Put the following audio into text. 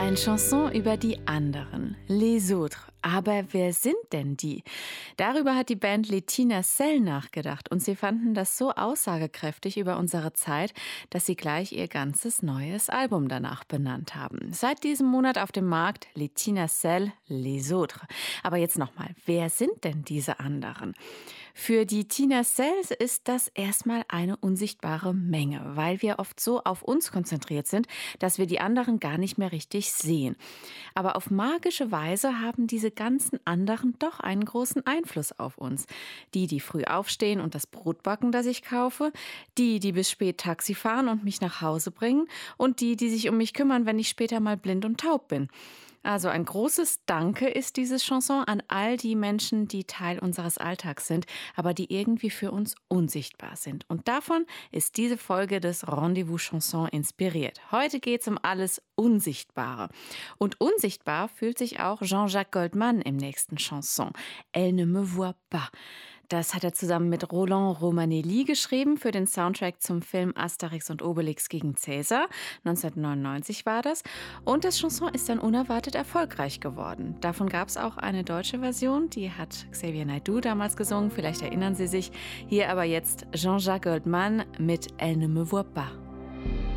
Eine Chanson über die anderen, Les Autres. Aber wer sind denn die? Darüber hat die Band Les Tinaselles nachgedacht und sie fanden das so aussagekräftig über unsere Zeit, dass sie gleich ihr ganzes neues Album danach benannt haben. Seit diesem Monat auf dem Markt Les Tinaselles, Les Autres. Aber jetzt nochmal, wer sind denn diese anderen? Für die Tinaselles ist das erstmal eine unsichtbare Menge, weil wir oft so auf uns konzentriert sind, dass wir die anderen gar nicht mehr richtig sehen. Aber auf magische Weise haben diese ganzen anderen doch einen großen Einfluss auf uns. Die, die früh aufstehen und das Brot backen, das ich kaufe, die, die bis spät Taxi fahren und mich nach Hause bringen und die, die sich um mich kümmern, wenn ich später mal blind und taub bin. Also ein großes Danke ist dieses Chanson an all die Menschen, die Teil unseres Alltags sind, aber die irgendwie für uns unsichtbar sind. Und davon ist diese Folge des Rendezvous Chanson inspiriert. Heute geht es um alles Unsichtbare. Und unsichtbar fühlt sich auch Jean-Jacques Goldman im nächsten Chanson. Elle ne me voit pas. Das hat er zusammen mit Roland Romanelli geschrieben für den Soundtrack zum Film Asterix und Obelix gegen Cäsar. 1999 war das. Und das Chanson ist dann unerwartet erfolgreich geworden. Davon gab es auch eine deutsche Version, die hat Xavier Naidoo damals gesungen. Vielleicht erinnern Sie sich. Hier aber jetzt Jean-Jacques Goldman mit Elle ne me voit pas.